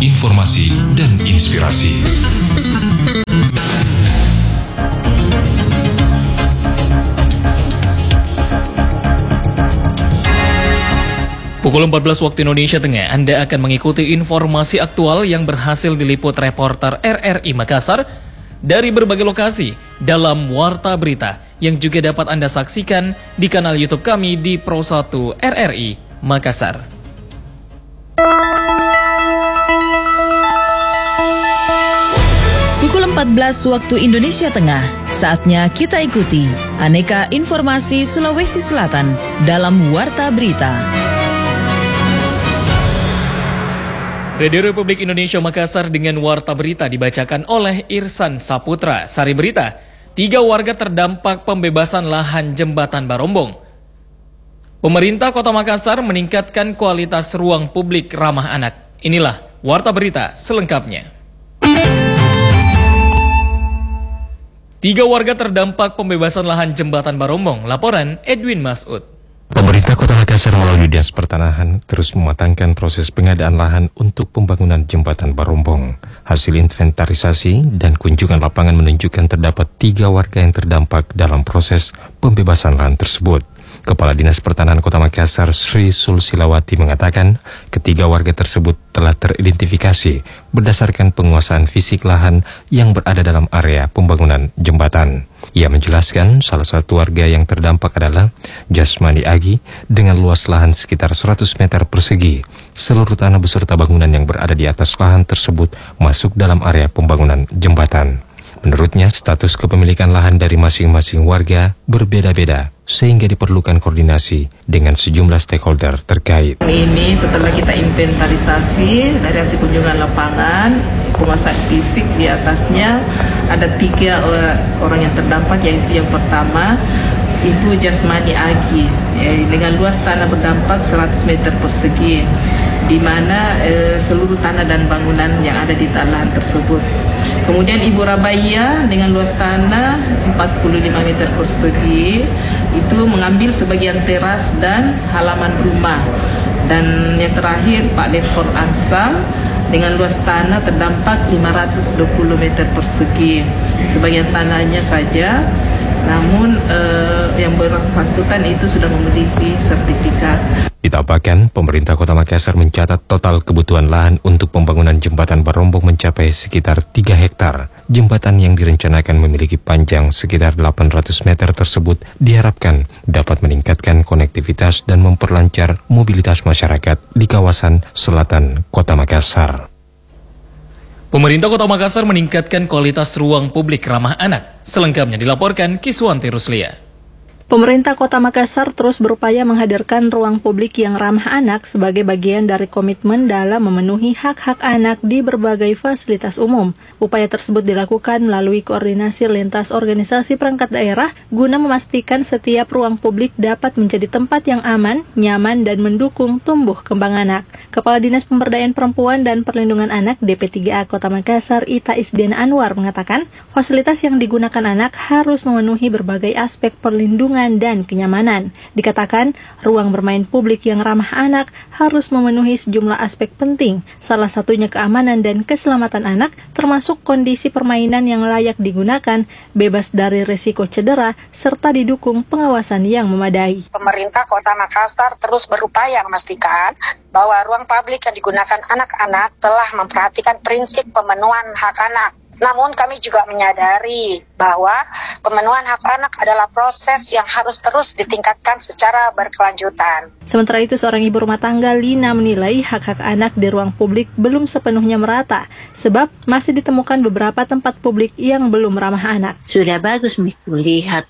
informasi, dan inspirasi. Pukul 14 waktu Indonesia Tengah, Anda akan mengikuti informasi aktual yang berhasil diliput reporter RRI Makassar dari berbagai lokasi dalam Warta Berita yang juga dapat Anda saksikan di kanal YouTube kami di Pro1 RRI Makassar. Pukul 14 waktu Indonesia Tengah, saatnya kita ikuti aneka informasi Sulawesi Selatan dalam Warta Berita. Radio Republik Indonesia Makassar dengan Warta Berita dibacakan oleh Irsan Saputra. Sari berita, 3 warga terdampak pembebasan lahan jembatan Barombong. Pemerintah Kota Makassar meningkatkan kualitas ruang publik ramah anak. Inilah Warta Berita selengkapnya. 3 warga terdampak pembebasan lahan jembatan Barombong. Laporan Edwin Masud. Pemerintah Kota Makassar melalui Dinas Pertanahan terus mematangkan proses pengadaan lahan untuk pembangunan jembatan Barombong. Hasil inventarisasi dan kunjungan lapangan menunjukkan terdapat 3 warga yang terdampak dalam proses pembebasan lahan tersebut. Kepala Dinas Pertanahan Kota Makassar Sri Sulsilawati mengatakan ketiga warga tersebut telah teridentifikasi berdasarkan penguasaan fisik lahan yang berada dalam area pembangunan jembatan. Ia menjelaskan salah satu warga yang terdampak adalah Jasmani Agi dengan luas lahan sekitar 100 meter persegi. Seluruh tanah beserta bangunan yang berada di atas lahan tersebut masuk dalam area pembangunan jembatan. Menurutnya, status kepemilikan lahan dari masing-masing warga berbeda-beda, sehingga diperlukan koordinasi dengan sejumlah stakeholder terkait. Ini setelah kita inventarisasi dari hasil kunjungan lapangan, penguasaan fisik di atasnya, ada 3 orang yang terdampak, yaitu yang pertama, Ibu Jasmani Agi, dengan luas tanah berdampak 100 meter persegi, di mana seluruh tanah dan bangunan yang ada di lahan tersebut. Kemudian Ibu Rabaya dengan luas tanah 45 meter persegi, itu mengambil sebagian teras dan halaman rumah. Dan yang terakhir Pak Letkor Ansam dengan luas tanah terdampak 520 meter persegi. Sebagian tanahnya saja, namun yang bersangkutan itu sudah memiliki sertifikat. Ditambahkan, pemerintah Kota Makassar mencatat total kebutuhan lahan untuk pembangunan jembatan Barombong mencapai sekitar 3 hektar. Jembatan yang direncanakan memiliki panjang sekitar 800 meter tersebut diharapkan dapat meningkatkan konektivitas dan memperlancar mobilitas masyarakat di kawasan selatan Kota Makassar. Pemerintah Kota Makassar meningkatkan kualitas ruang publik ramah anak. Selengkapnya dilaporkan Kiswanti Ruslia. Pemerintah Kota Makassar terus berupaya menghadirkan ruang publik yang ramah anak sebagai bagian dari komitmen dalam memenuhi hak-hak anak di berbagai fasilitas umum. Upaya tersebut dilakukan melalui koordinasi lintas organisasi perangkat daerah guna memastikan setiap ruang publik dapat menjadi tempat yang aman, nyaman, dan mendukung tumbuh kembang anak. Kepala Dinas Pemberdayaan Perempuan dan Perlindungan Anak DP3A Kota Makassar Ita Isdena Anwar mengatakan, fasilitas yang digunakan anak harus memenuhi berbagai aspek perlindungan dan kenyamanan. Dikatakan, ruang bermain publik yang ramah anak harus memenuhi sejumlah aspek penting, salah satunya keamanan dan keselamatan anak, termasuk kondisi permainan yang layak digunakan, bebas dari risiko cedera, serta didukung pengawasan yang memadai. Pemerintah Kota Makassar terus berupaya memastikan bahwa ruang publik yang digunakan anak-anak telah memperhatikan prinsip pemenuhan hak anak. Namun kami juga menyadari bahwa pemenuhan hak anak adalah proses yang harus terus ditingkatkan secara berkelanjutan. Sementara itu, seorang ibu rumah tangga Lina menilai hak-hak anak di ruang publik belum sepenuhnya merata, sebab masih ditemukan beberapa tempat publik yang belum ramah anak. Sudah bagus melihat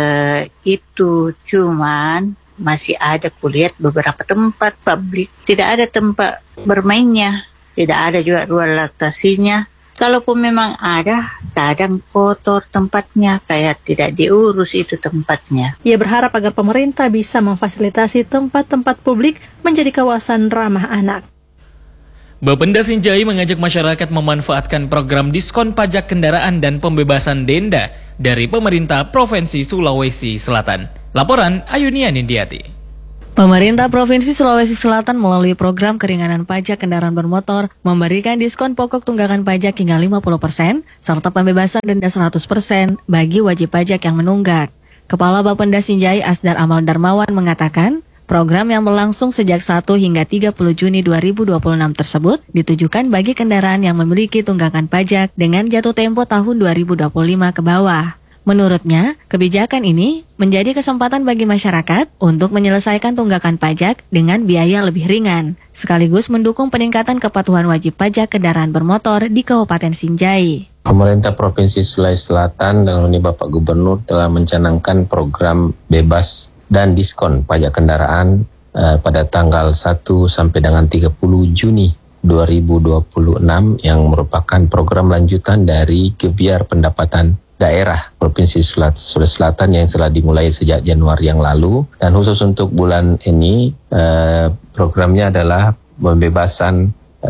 itu, cuman masih ada kulihat beberapa tempat publik, tidak ada tempat bermainnya, tidak ada juga ruang laktasinya. Kalaupun memang ada, kadang kotor tempatnya, kayak tidak diurus itu tempatnya. Ia berharap agar pemerintah bisa memfasilitasi tempat-tempat publik menjadi kawasan ramah anak. Bapenda Sinjai mengajak masyarakat memanfaatkan program diskon pajak kendaraan dan pembebasan denda dari pemerintah Provinsi Sulawesi Selatan. Laporan Ayunia Nindiati. Pemerintah Provinsi Sulawesi Selatan melalui program keringanan pajak kendaraan bermotor memberikan diskon pokok tunggakan pajak hingga 50% serta pembebasan denda 100% bagi wajib pajak yang menunggak. Kepala Bapenda Sinjai Asdar Amal Darmawan mengatakan, program yang berlangsung sejak 1 hingga 30 Juni 2026 tersebut ditujukan bagi kendaraan yang memiliki tunggakan pajak dengan jatuh tempo tahun 2025 ke bawah. Menurutnya, kebijakan ini menjadi kesempatan bagi masyarakat untuk menyelesaikan tunggakan pajak dengan biaya lebih ringan, sekaligus mendukung peningkatan kepatuhan wajib pajak kendaraan bermotor di Kabupaten Sinjai. Pemerintah Provinsi Sulawesi Selatan dalam ini Bapak Gubernur telah mencanangkan program bebas dan diskon pajak kendaraan pada tanggal 1 sampai dengan 30 Juni 2026 yang merupakan program lanjutan dari Gebiar Pendapatan Daerah Provinsi Sulawesi Selatan yang telah dimulai sejak Januari yang lalu, dan khusus untuk bulan ini programnya adalah pembebasan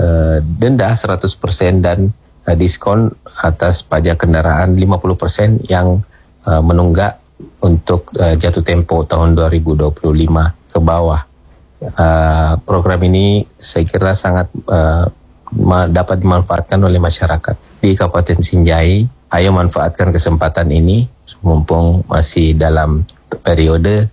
denda 100% dan diskon atas pajak kendaraan 50% yang menunggak untuk jatuh tempo tahun 2025 ke bawah. Program ini saya kira sangat dapat dimanfaatkan oleh masyarakat di Kabupaten Sinjai. Ayo manfaatkan kesempatan ini mumpung masih dalam periode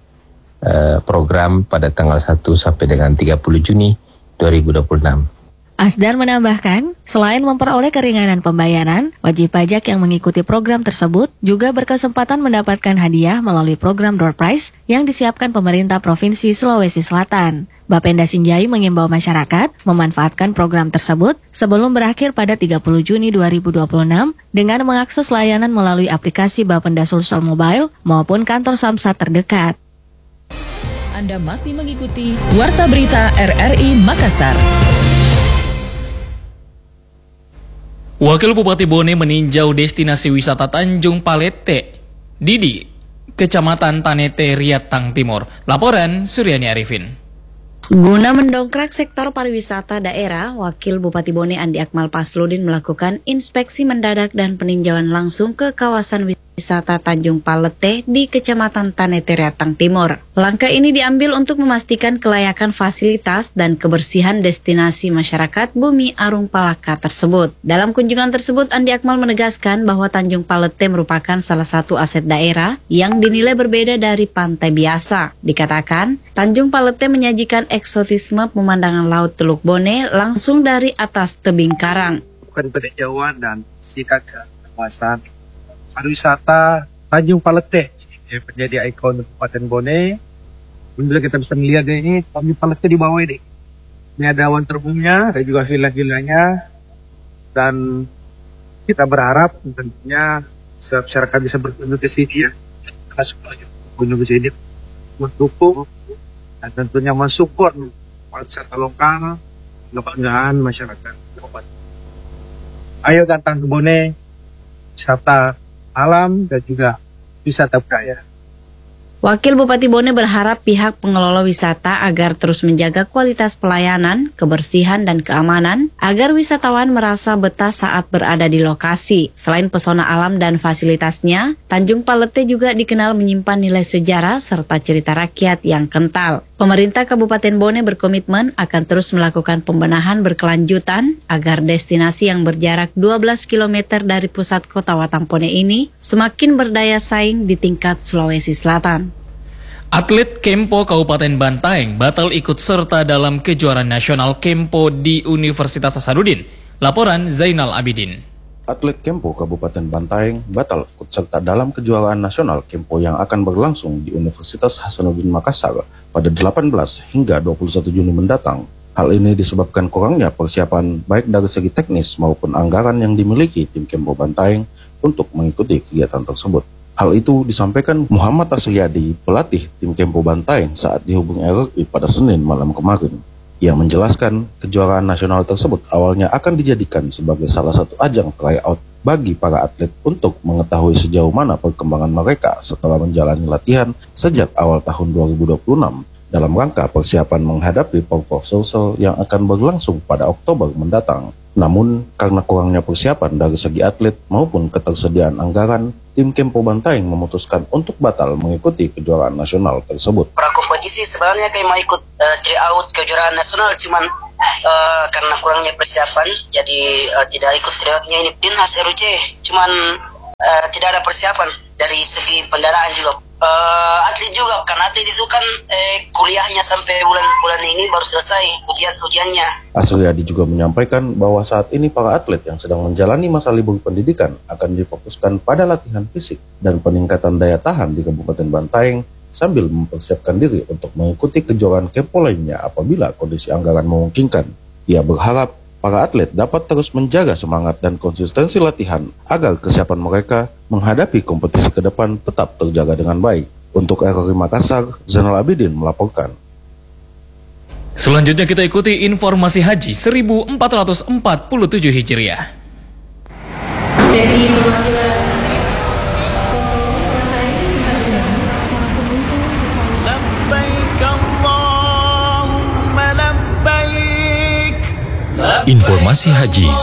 program pada tanggal 1 sampai dengan 30 Juni 2026. Asdar menambahkan, selain memperoleh keringanan pembayaran, wajib pajak yang mengikuti program tersebut juga berkesempatan mendapatkan hadiah melalui program door prize yang disiapkan pemerintah Provinsi Sulawesi Selatan. Bapenda Sinjai mengimbau masyarakat memanfaatkan program tersebut sebelum berakhir pada 30 Juni 2026 dengan mengakses layanan melalui aplikasi Bapenda Sulsel Mobile maupun kantor Samsat terdekat. Anda masih mengikuti Warta Berita RRI Makassar. Wakil Bupati Bone meninjau destinasi wisata Tanjung Palete, Didi, Kecamatan Tanete, Riatang Timur. Laporan Suryani Arifin. Guna mendongkrak sektor pariwisata daerah, Wakil Bupati Bone Andi Akmal Pasludin melakukan inspeksi mendadak dan peninjauan langsung ke kawasan wisata Tanjung Palete di Kecamatan Tanete, Riatang Timur. Langkah ini diambil untuk memastikan kelayakan fasilitas dan kebersihan destinasi masyarakat Bumi Arung Palaka tersebut. Dalam kunjungan tersebut, Andi Akmal menegaskan bahwa Tanjung Palete merupakan salah satu aset daerah yang dinilai berbeda dari pantai biasa. Dikatakan, Tanjung Palete menyajikan eksotisme pemandangan laut Teluk Bone langsung dari atas tebing karang. Bukan peninjauan dan sikat ke kawasan pariwisata Tanjung Palete yang menjadi ikon Kabupaten Bone. Bila kita bisa melihat ini Tanjung Palete di bawah ini. Ini ada awan terbungnya, ada juga villa-villanya, dan kita berharap tentunya masyarakat bisa berkunjung ke sini ya. Karena semuanya berkunjung ke sini mendukung dan tentunya mensupport pariwisata lokal, kebanggaan masyarakat. Ayo datang ke Bone, wisata alam dan juga wisata budaya. Wakil Bupati Bone berharap pihak pengelola wisata agar terus menjaga kualitas pelayanan, kebersihan, dan keamanan agar wisatawan merasa betah saat berada di lokasi. Selain pesona alam dan fasilitasnya, Tanjung Palete juga dikenal menyimpan nilai sejarah serta cerita rakyat yang kental. Pemerintah Kabupaten Bone berkomitmen akan terus melakukan pembenahan berkelanjutan agar destinasi yang berjarak 12 km dari pusat kota Watampone ini semakin berdaya saing di tingkat Sulawesi Selatan. Atlet Kempo Kabupaten Bantaeng batal ikut serta dalam kejuaraan nasional Kempo di Universitas Hasanuddin. Laporan Zainal Abidin. Atlet Kempo Kabupaten Bantaeng batal ikut serta dalam kejuaraan nasional Kempo yang akan berlangsung di Universitas Hasanuddin Makassar pada 18 hingga 21 Juni mendatang. Hal ini disebabkan kurangnya persiapan baik dari segi teknis maupun anggaran yang dimiliki tim Kempo Bantaeng untuk mengikuti kegiatan tersebut. Hal itu disampaikan Muhammad Asriyadi, pelatih tim Kempo Bantaeng saat dihubungi RRI pada Senin malam kemarin. Ia menjelaskan kejuaraan nasional tersebut awalnya akan dijadikan sebagai salah satu ajang tryout bagi para atlet untuk mengetahui sejauh mana perkembangan mereka setelah menjalani latihan sejak awal tahun 2026 dalam rangka persiapan menghadapi Porprov Sulsel yang akan berlangsung pada Oktober mendatang. Namun, karena kurangnya persiapan dari segi atlet maupun ketersediaan anggaran, tim Kempo Bantaeng memutuskan untuk batal mengikuti kejuaraan nasional tersebut. Prakompetisi sebenarnya kayak mau ikut tryout kejuaraan nasional, cuman karena kurangnya persiapan, jadi tidak ikut tryoutnya ini Pinhas RUC. Cuman tidak ada persiapan dari segi kendaraan juga. Atlet juga, karena atlet itu kan kuliahnya sampai bulan ini baru selesai ujiannya. Asriadi juga menyampaikan bahwa saat ini para atlet yang sedang menjalani masa libur pendidikan akan difokuskan pada latihan fisik dan peningkatan daya tahan di Kabupaten Bantaeng sambil mempersiapkan diri untuk mengikuti kejuaraan Kempo lainnya apabila kondisi anggaran memungkinkan. Ia berharap para atlet dapat terus menjaga semangat dan konsistensi latihan agar kesiapan mereka menghadapi kompetisi ke depan tetap terjaga dengan baik. Untuk RRI Makassar, Zainal Abidin melaporkan. Selanjutnya kita ikuti informasi haji 1447 Hijriah. Sesi perwakilan Informasi haji